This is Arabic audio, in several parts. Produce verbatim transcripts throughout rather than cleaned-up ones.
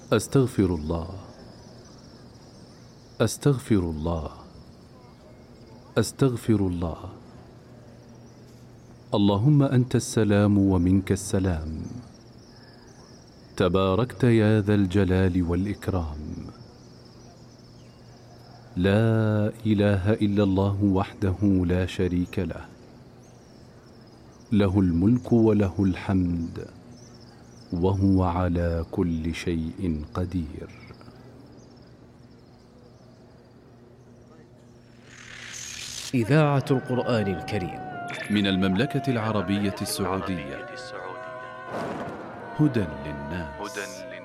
أستغفر الله أستغفر الله أستغفر الله. اللهم أنت السلام ومنك السلام، تباركت يا ذا الجلال والإكرام. لا إله إلا الله وحده لا شريك له، له الملك وله الحمد وهو على كل شيء قدير. إذاعة القرآن الكريم من المملكة العربية السعودية. هدى للناس.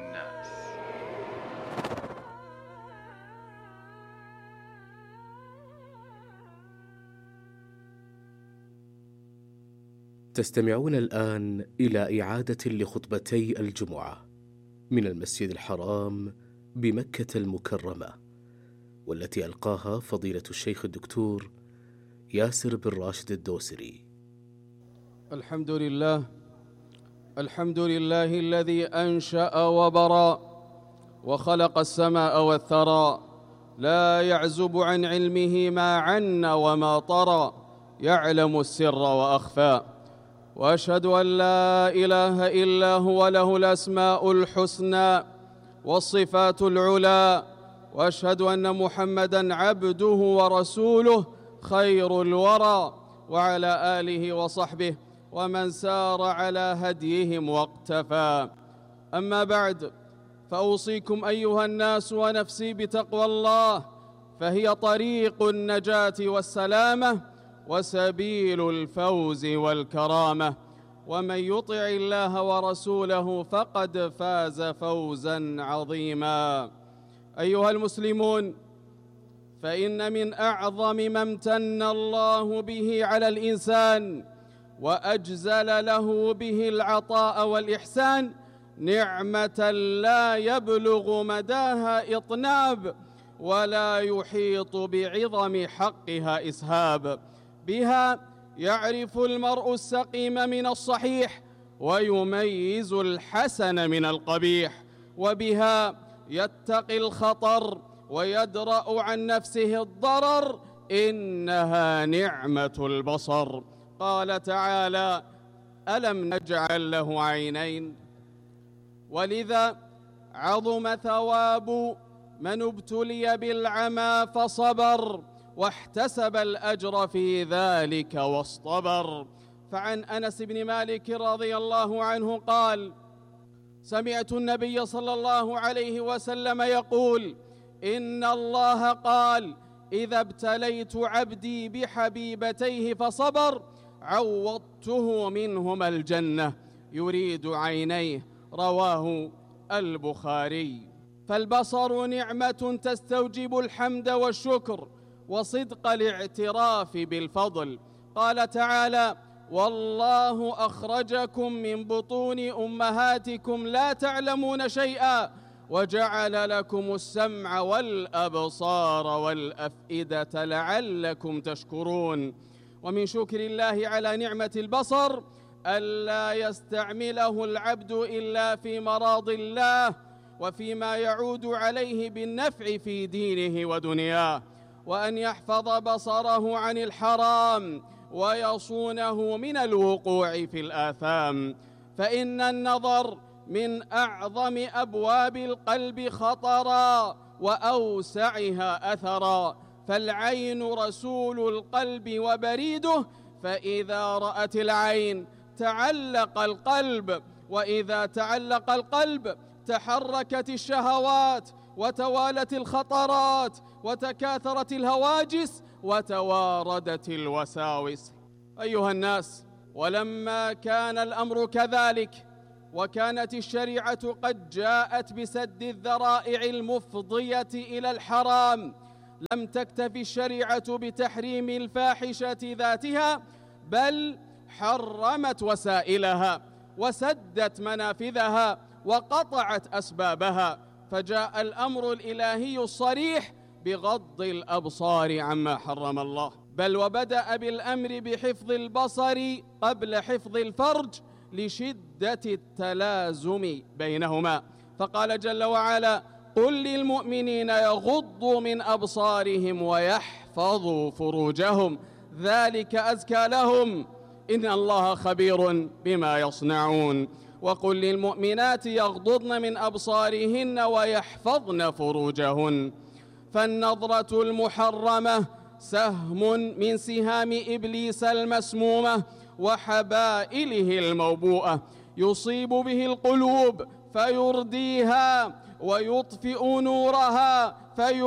تستمعون الآن إلى إعادة لخطبتي الجمعة من المسجد الحرام بمكة المكرمة، والتي ألقاها فضيلة الشيخ الدكتور ياسر بن راشد الدوسري. الحمد لله الحمد لله الذي أنشأ وبرى وخلق السماء والثرى، لا يعزب عن علمه ما عن وما طرى، يعلم السر وأخفى. وأشهد أن لا إله إلا هو له الأسماء الحسنى والصفات العلى، وأشهد أن محمدًا عبده ورسوله خير الورى، وعلى آله وصحبه ومن سار على هديهم واقتفى. أما بعد، فأوصيكم أيها الناس ونفسي بتقوى الله، فهي طريق النجاة والسلامة وسبيل الفوز والكرامة، ومن يطع الله ورسوله فقد فاز فوزا عظيما. أيها المسلمون، فإن من أعظم ما امتن الله به على الإنسان وأجزل له به العطاء والإحسان نعمة لا يبلغ مداها إطناب ولا يحيط بعظم حقها إسهاب. بها يعرف المرء السقيم من الصحيح ويميز الحسن من القبيح، وبها يتقي الخطر ويدرأ عن نفسه الضرر. إنها نعمة البصر. قال تعالى: ألم نجعل له عينين؟ ولذا عظم ثواب من ابتلي بالعمى فصبر واحتسب الأجر في ذلك واصطبر. فعن أنس بن مالك رضي الله عنه قال: سمعت النبي صلى الله عليه وسلم يقول: إن الله قال: إذا ابتليت عبدي بحبيبتيه فصبر عوضته منهما الجنة، يريد عينيه. رواه البخاري. فالبصر نعمة تستوجب الحمد والشكر وصدق الاعتراف بالفضل. قال تعالى: والله أخرجكم من بطون أمهاتكم لا تعلمون شيئا وجعل لكم السمع والأبصار والأفئدة لعلكم تشكرون. ومن شكر الله على نعمة البصر ألا يستعمله العبد إلا في مراض الله وفيما يعود عليه بالنفع في دينه ودنياه، وأن يحفظ بصره عن الحرام ويصونه من الوقوع في الآثام، فإن النظر من أعظم أبواب القلب خطرا وأوسعها أثرا، فالعين رسول القلب وبريده، فإذا رأت العين تعلق القلب، وإذا تعلق القلب تحركت الشهوات وتوالت الخطرات وتكاثرت الهواجس وتواردت الوساوس. أيها الناس، ولما كان الأمر كذلك وكانت الشريعة قد جاءت بسد الذرائع المفضية إلى الحرام، لم تكتف الشريعة بتحريم الفاحشة ذاتها، بل حرمت وسائلها وسدت منافذها وقطعت أسبابها، فجاء الأمر الإلهي الصريح بغض الأبصار عما حرم الله، بل وبدأ بالأمر بحفظ البصر قبل حفظ الفرج لشدة التلازم بينهما. فقال جل وعلا: قل للمؤمنين يغضوا من أبصارهم ويحفظوا فروجهم ذلك أزكى لهم إن الله خبير بما يصنعون. وقل للمؤمنات يغضضن من أبصارهن ويحفظن فروجهن. فالنظرة المحرمة سهم من سهام إبليس المسمومة وحبائله الموبوءة، يصيب به القلوب فيرديها ويطفئ نورها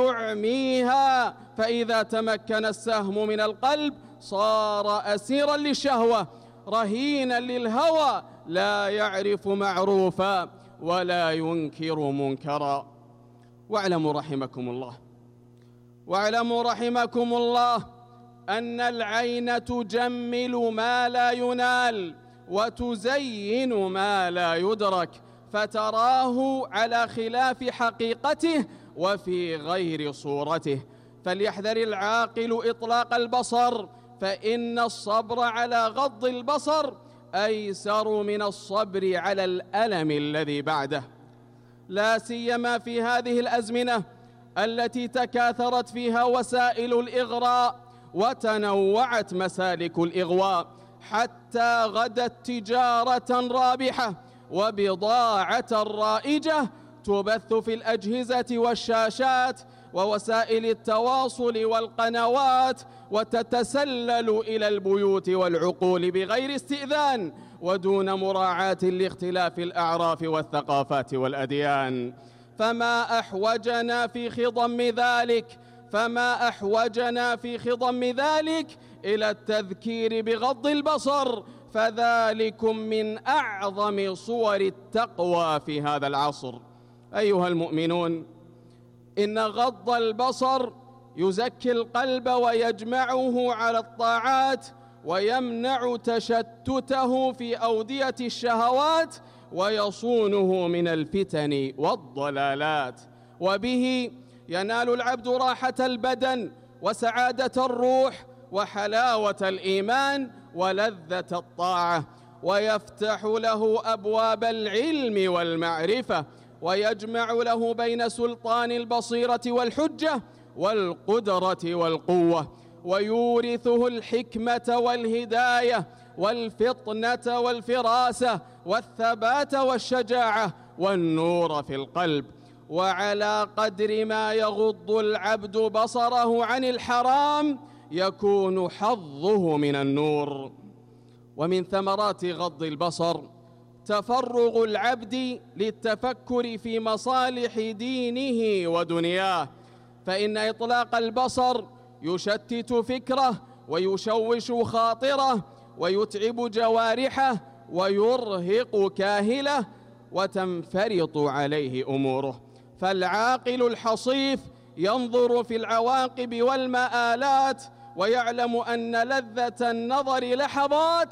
فيعميها، فإذا تمكن السهم من القلب صار أسيرا للشهوة رهينا للهوى، لا يعرف معروفا ولا ينكر منكرا. واعلموا رحمكم الله واعلموا رحمكم الله أن العين تجمل ما لا ينال وتزين ما لا يدرك، فتراه على خلاف حقيقته وفي غير صورته. فليحذر العاقل إطلاق البصر، فإن الصبر على غض البصر أيسر من الصبر على الألم الذي بعده، لا سيما في هذه الأزمنة التي تكاثرت فيها وسائل الإغراء وتنوعت مسالك الإغواء، حتى غدت تجارة رابحة وبضاعة رائجة تبث في الأجهزة والشاشات ووسائل التواصل والقنوات، وتتسلل إلى البيوت والعقول بغير استئذان ودون مراعاة لاختلاف الأعراف والثقافات والأديان. فما أحوجنا في خضم ذلك فما أحوجنا في خضم ذلك إلى التذكير بغض البصر، فذلكم من أعظم صور التقوى في هذا العصر. أيها المؤمنون، إن غض البصر يزكي القلب ويجمعه على الطاعات ويمنع تشتته في أودية الشهوات ويصونه من الفتن والضلالات، وبه ينال العبد راحة البدن وسعادة الروح وحلاوة الإيمان ولذة الطاعة، ويفتح له أبواب العلم والمعرفة، ويجمع له بين سلطان البصيرة والحجة والقدرة والقوة، ويورثه الحكمة والهداية والفطنة والفراسة والثبات والشجاعة والنور في القلب. وعلى قدر ما يغض العبد بصره عن الحرام يكون حظه من النور. ومن ثمرات غض البصر تفرغ العبد للتفكر في مصالح دينه ودنياه، فإن إطلاق البصر يشتت فكره ويشوش خاطره ويتعب جوارحه ويرهق كاهله وتنفرط عليه أموره. فالعاقل الحصيف ينظر في العواقب والمآلات ويعلم أن لذة النظر لحظات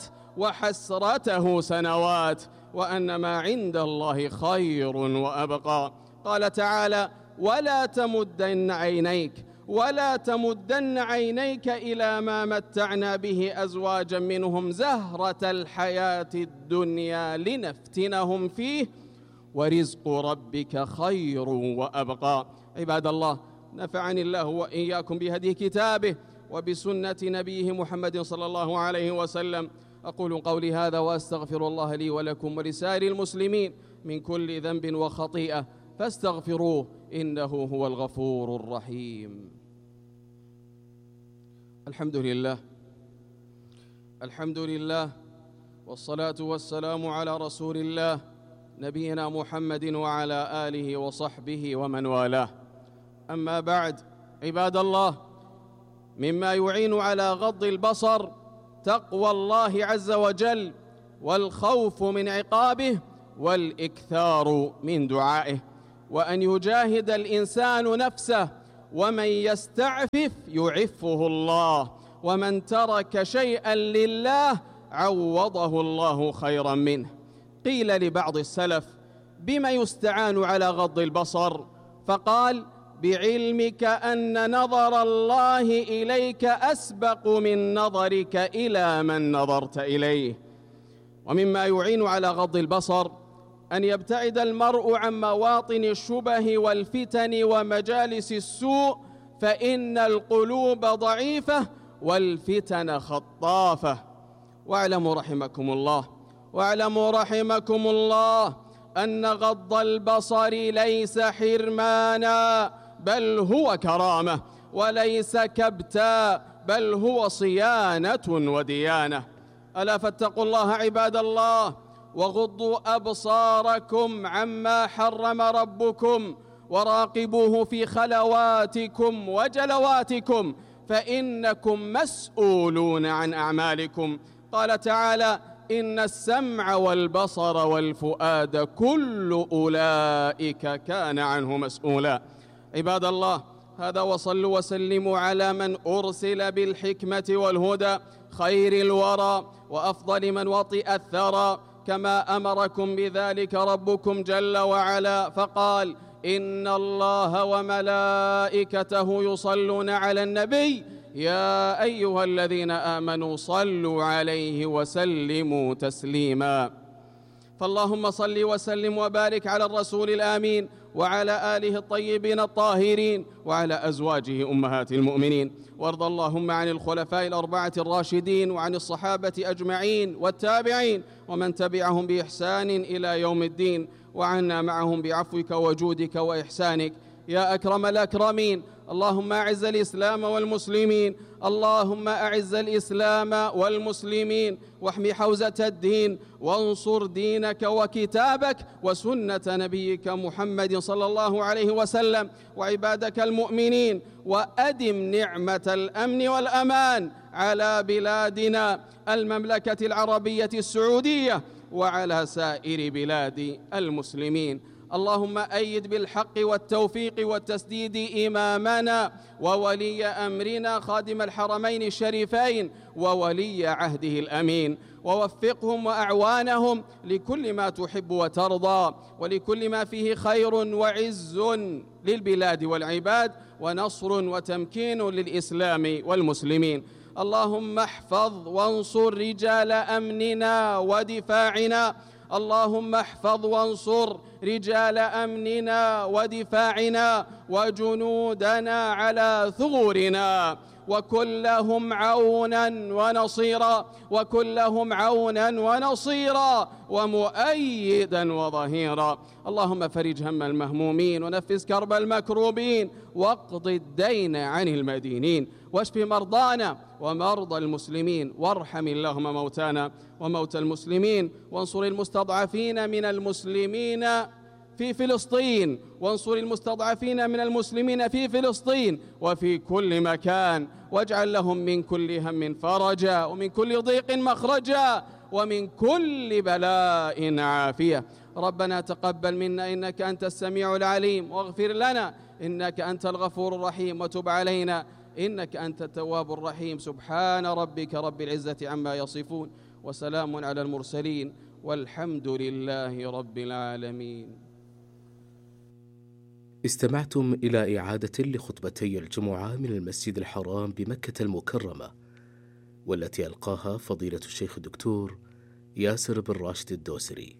وحسرته سنوات، وأن ما عند الله خير وأبقى. قال تعالى: ولا تمدن عينيك ولا تمدن عينيك إلى ما متعنا به أزواجا منهم زهرة الحياة الدنيا لنفتنهم فيه ورزق ربك خير وأبقى. عباد الله، نفعني الله وإياكم بهدي كتابه وبسنة نبيه محمد صلى الله عليه وسلم. أقول قولي هذا وأستغفر الله لي ولكم ولسائر المسلمين من كل ذنب وخطيئة، فاستغفروه إنه هو الغفور الرحيم. الحمد لله الحمد لله والصلاة والسلام على رسول الله نبينا محمد وعلى آله وصحبه ومن والاه. أما بعد، عباد الله، مما يعين على غض البصر تقوى الله عز وجل والخوف من عقابه والإكثار من دعائه، وأن يجاهد الإنسان نفسه، ومن يستعفف يعفه الله، ومن ترك شيئا لله عوضه الله خيرا منه. قيل لبعض السلف: بما يستعان على غض البصر؟ فقال: بعلمك أن نظر الله إليك أسبق من نظرك إلى من نظرت إليه. ومما يعين على غض البصر أن يبتعد المرء عن مواطن الشبه والفتن ومجالس السوء، فإن القلوب ضعيفة والفتن خطافة. واعلموا رحمكم الله واعلموا رحمكم الله أن غض البصر ليس حرمانا بل هو كرامة، وليس كبتا بل هو صيانة وديانة. ألا فاتقوا الله عباد الله، وغضوا أبصاركم عما حرم ربكم، وراقبوه في خلواتكم وجلواتكم، فإنكم مسؤولون عن أعمالكم. قال تعالى: إن السمع والبصر والفؤاد كل أولئك كان عنه مسؤولا. عباد الله، هذا وصلوا وسلموا على من أرسل بالحكمة والهدى، خير الورى وأفضل من وطئ الثرى، كما أمركم بذلك ربكم جل وعلا، فقال: إن الله وملائكته يصلون على النبي يا أيها الذين آمنوا صلوا عليه وسلموا تسليما. فاللهم صل وسلم وبارك على الرسول الآمين وعلى آله الطيبين الطاهرين وعلى أزواجه أمهات المؤمنين، وارض اللهم عن الخلفاء الأربعة الراشدين وعن الصحابة أجمعين والتابعين ومن تبعهم بإحسان إلى يوم الدين، وعنا معهم بعفوك وجودك وإحسانك يا أكرم الأكرمين. اللهم أعز الإسلام والمسلمين، اللهم أعز الإسلام والمسلمين، واحمي حوزة الدين، وانصر دينك وكتابك وسنة نبيك محمد صلى الله عليه وسلم وعبادك المؤمنين، وأدم نعمة الأمن والأمان على بلادنا المملكة العربية السعودية وعلى سائر بلاد المسلمين. اللهم أيد بالحق والتوفيق والتسديد إمامنا وولي أمرنا خادم الحرمين الشريفين وولي عهده الأمين، ووفقهم وأعوانهم لكل ما تحب وترضى، ولكل ما فيه خير وعز للبلاد والعباد ونصر وتمكين للإسلام والمسلمين. اللهم احفظ وانصر رجال أمننا ودفاعنا، اللهم احفظ وانصر رجال أمننا ودفاعنا وجنودنا على ثغورنا، وكلهم عونا ونصيرا وكلهم عونا ونصيرا ومؤيدا وظهيرا. اللهم فرج هم المهمومين ونفس كرب المكروبين، واقض الدين عن المدينين، واشف مرضانا ومرضى المسلمين، وارحم اللهم موتانا وموتى المسلمين، وانصر المستضعفين من المسلمين في فلسطين، وانصر المستضعفين من المسلمين في فلسطين وفي كل مكان، واجعل لهم من كل هم فرجا ومن كل ضيق مخرجا ومن كل بلاء عافية. ربنا تقبل منا إنك أنت السميع العليم، واغفر لنا إنك أنت الغفور الرحيم، وتب علينا إنك أنت التواب الرحيم. سبحان ربك رب العزة عما يصفون، وسلام على المرسلين، والحمد لله رب العالمين. استمعتم إلى إعادة لخطبتي الجمعة من المسجد الحرام بمكة المكرمة، والتي ألقاها فضيلة الشيخ الدكتور ياسر بن راشد الدوسري.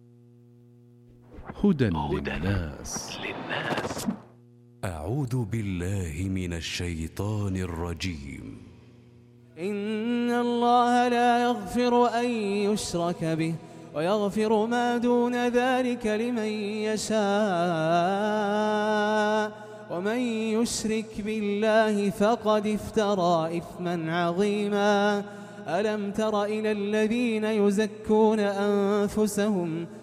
هدى للناس. أعوذ بالله من الشيطان الرجيم. إن الله لا يغفر أن يشرك به ويغفر ما دون ذلك لمن يشاء، ومن يشرك بالله فقد افترى إثما عظيما. ألم تر إلى الذين يزكون أنفسهم